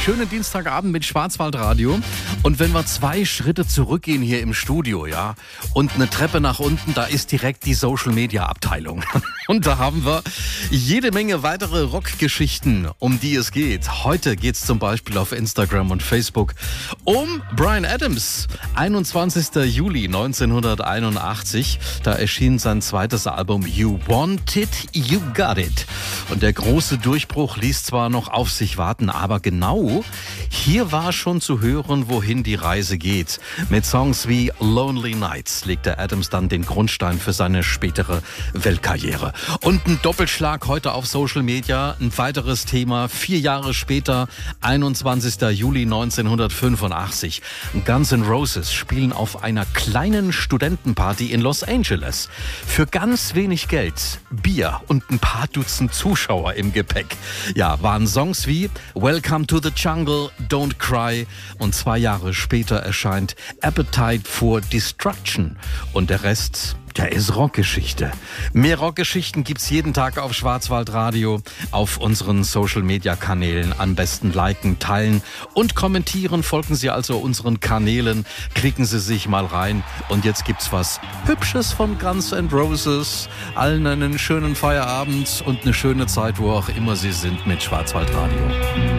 schönen Dienstagabend mit Schwarzwaldradio. Und wenn wir 2 Schritte zurückgehen hier im Studio, ja, und eine Treppe nach unten, da ist direkt die Social-Media-Abteilung. Und da haben wir jede Menge weitere Rockgeschichten, um die es geht. Heute geht es zum Beispiel auf Instagram und Facebook um Bryan Adams. 21. Juli 1981, da erschien sein zweites Album You Want It, You Got It. Und der große Durchbruch ließ zwar noch auf sich warten, aber genau hier war schon zu hören, wohin die Reise geht. Mit Songs wie Lonely Nights legte Adams dann den Grundstein für seine spätere Weltkarriere. Und ein Doppelschlag heute auf Social Media, ein weiteres Thema, 4 Jahre später, 21. Juli 1985. Guns N' Roses spielen auf einer kleinen Studentenparty in Los Angeles. Für ganz wenig Geld, Bier und ein paar Dutzend Zuschauer im Gepäck. Ja, waren Songs wie Welcome to the Jungle, Don't Cry und 2 Jahre später erscheint Appetite for Destruction. Und der Rest, der ist Rockgeschichte. Mehr Rockgeschichten gibt's jeden Tag auf Schwarzwaldradio, auf unseren Social-Media-Kanälen. Am besten liken, teilen und kommentieren. Folgen Sie also unseren Kanälen, klicken Sie sich mal rein. Und jetzt gibt's was Hübsches von Guns N' Roses. Allen einen schönen Feierabend und eine schöne Zeit, wo auch immer Sie sind mit Schwarzwaldradio.